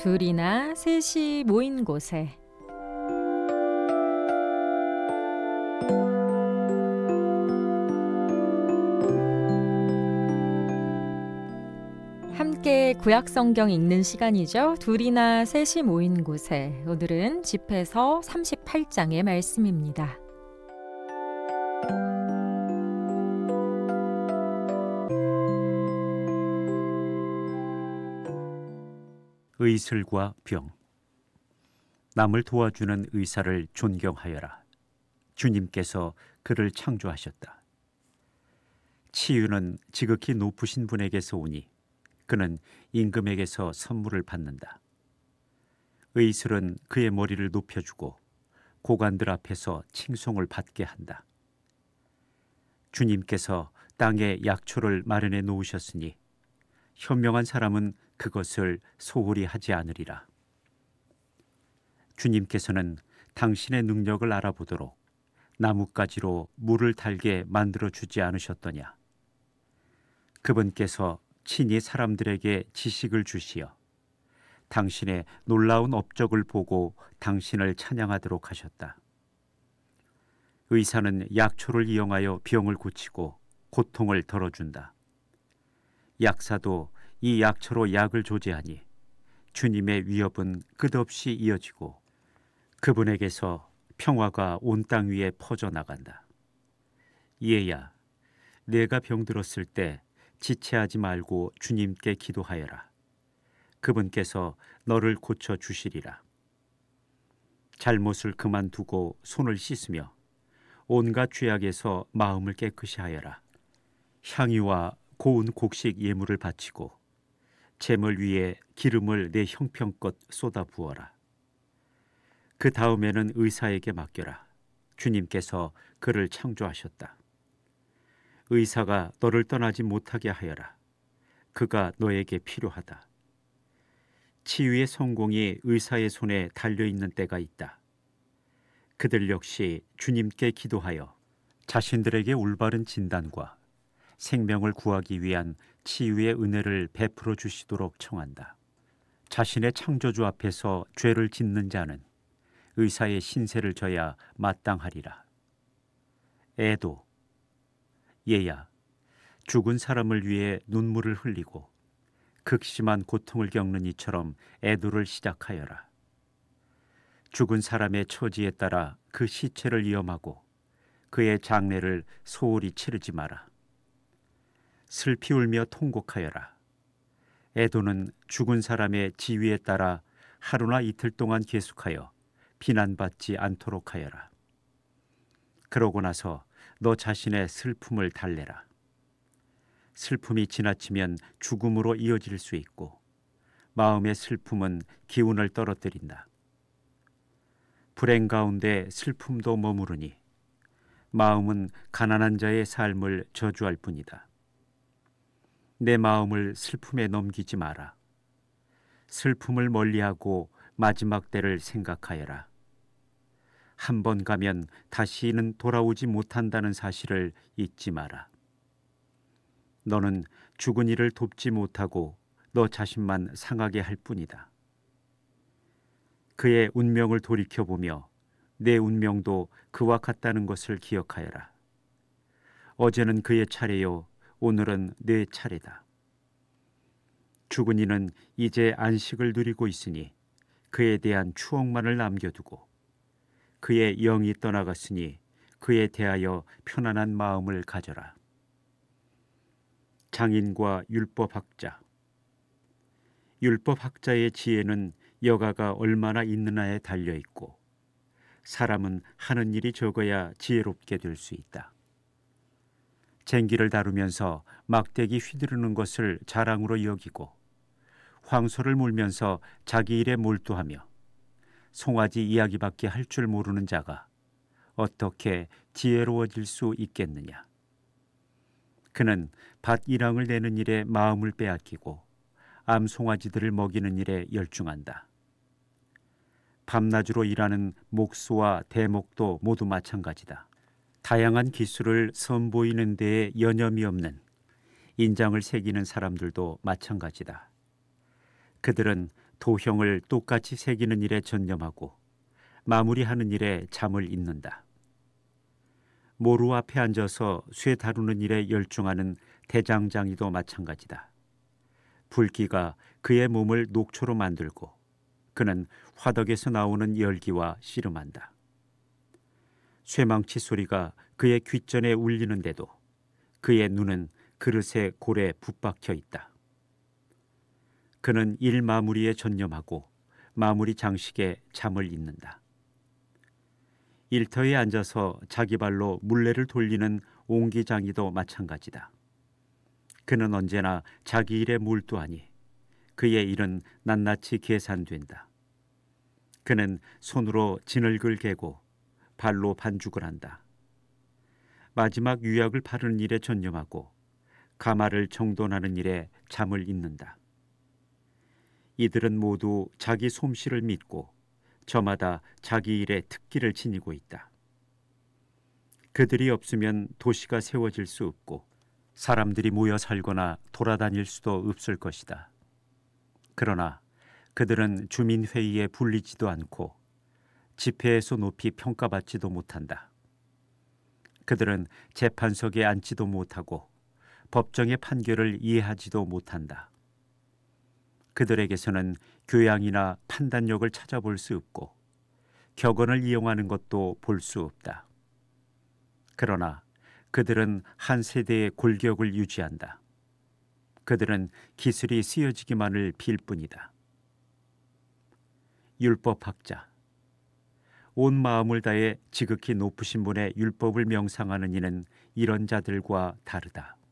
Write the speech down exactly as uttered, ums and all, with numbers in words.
둘이나 셋이 모인 곳에 함께 구약 성경 읽는 시간이죠. 둘이나 셋이 모인 곳에 오늘은 집해서 삼십팔 장의 말씀입니다. 의술과 병. 남을 도와주는 의사를 존경하여라. 주님께서 그를 창조하셨다. 치유는 지극히 높으신 분에게서 오니 그는 임금에게서 선물을 받는다. 의술은 그의 머리를 높여주고 고관들 앞에서 칭송을 받게 한다. 주님께서 땅에 약초를 마련해 놓으셨으니 현명한 사람은 그것을 소홀히 하지 않으리라. 주님께서는 당신의 능력을 알아보도록 나뭇가지로 물을 달게 만들어 주지 않으셨더냐. 그분께서 친히 사람들에게 지식을 주시어 당신의 놀라운 업적을 보고 당신을 찬양하도록 하셨다. 의사는 약초를 이용하여 병을 고치고 고통을 덜어준다. 약사도 이 약초로 약을 조제하니 주님의 위협은 끝없이 이어지고 그분에게서 평화가 온 땅 위에 퍼져나간다. 얘야, 내가 병들었을 때 지체하지 말고 주님께 기도하여라. 그분께서 너를 고쳐 주시리라. 잘못을 그만두고 손을 씻으며 온갖 죄악에서 마음을 깨끗이 하여라. 향유와 고운 곡식 예물을 바치고 제물 위에 기름을 내 형편껏 쏟아 부어라. 그 다음에는 의사에게 맡겨라. 주님께서 그를 창조하셨다. 의사가 너를 떠나지 못하게 하여라. 그가 너에게 필요하다. 치유의 성공이 의사의 손에 달려있는 때가 있다. 그들 역시 주님께 기도하여 자신들에게 올바른 진단과 생명을 구하기 위한 치유의 은혜를 베풀어 주시도록 청한다. 자신의 창조주 앞에서 죄를 짓는 자는 의사의 신세를 져야 마땅하리라. 애도. 얘야, 죽은 사람을 위해 눈물을 흘리고 극심한 고통을 겪는 이처럼 애도를 시작하여라. 죽은 사람의 처지에 따라 그 시체를 위험하고 그의 장례를 소홀히 치르지 마라. 슬피 울며 통곡하여라. 애도는 죽은 사람의 지위에 따라 하루나 이틀 동안 계속하여 비난받지 않도록 하여라. 그러고 나서 너 자신의 슬픔을 달래라. 슬픔이 지나치면 죽음으로 이어질 수 있고 마음의 슬픔은 기운을 떨어뜨린다. 불행 가운데 슬픔도 머무르니 마음은 가난한 자의 삶을 저주할 뿐이다. 내 마음을 슬픔에 넘기지 마라. 슬픔을 멀리하고 마지막 때를 생각하여라. 한 번 가면 다시는 돌아오지 못한다는 사실을 잊지 마라. 너는 죽은 이를 돕지 못하고 너 자신만 상하게 할 뿐이다. 그의 운명을 돌이켜보며 내 운명도 그와 같다는 것을 기억하여라. 어제는 그의 차례요, 오늘은 내 차례다. 죽은 이는 이제 안식을 누리고 있으니 그에 대한 추억만을 남겨두고 그의 영이 떠나갔으니 그에 대하여 편안한 마음을 가져라. 장인과 율법학자. 율법학자의 지혜는 여가가 얼마나 있느냐에 달려있고 사람은 하는 일이 적어야 지혜롭게 될 수 있다. 쟁기를 다루면서 막대기 휘두르는 것을 자랑으로 여기고 황소를 몰면서 자기 일에 몰두하며 송아지 이야기밖에 할 줄 모르는 자가 어떻게 지혜로워질 수 있겠느냐. 그는 밭 이랑을 내는 일에 마음을 빼앗기고 암송아지들을 먹이는 일에 열중한다. 밤낮으로 일하는 목수와 대목도 모두 마찬가지다. 다양한 기술을 선보이는 데에 여념이 없는 인장을 새기는 사람들도 마찬가지다. 그들은 도형을 똑같이 새기는 일에 전념하고 마무리하는 일에 잠을 잇는다. 모루 앞에 앉아서 쇠 다루는 일에 열중하는 대장장이도 마찬가지다. 불기가 그의 몸을 녹초로 만들고 그는 화덕에서 나오는 열기와 씨름한다. 쇠망치 소리가 그의 귓전에 울리는데도 그의 눈은 그릇에 고래 붙박혀 있다. 그는 일 마무리에 전념하고 마무리 장식에 잠을 잇는다. 일터에 앉아서 자기 발로 물레를 돌리는 옹기장이도 마찬가지다. 그는 언제나 자기 일에 몰두하니 그의 일은 낱낱이 계산된다. 그는 손으로 진흙을 개고 발로 반죽을 한다. 마지막 유약을 바르는 일에 전념하고 가마를 정돈하는 일에 잠을 잇는다. 이들은 모두 자기 솜씨를 믿고 저마다 자기 일에 특기를 지니고 있다. 그들이 없으면 도시가 세워질 수 없고 사람들이 모여 살거나 돌아다닐 수도 없을 것이다. 그러나 그들은 주민회의에 불리지도 않고 집회에서 높이 평가받지도 못한다. 그들은 재판석에 앉지도 못하고 법정의 판결을 이해하지도 못한다. 그들에게서는 교양이나 판단력을 찾아볼 수 없고 격언을 이용하는 것도 볼 수 없다. 그러나 그들은 한 세대의 골격을 유지한다. 그들은 기술이 쓰여지기만을 빌 뿐이다. 율법학자. 온 마음을 다해 지극히 높으신 분의 율법을 명상하는 이는 이런 자들과 다르다.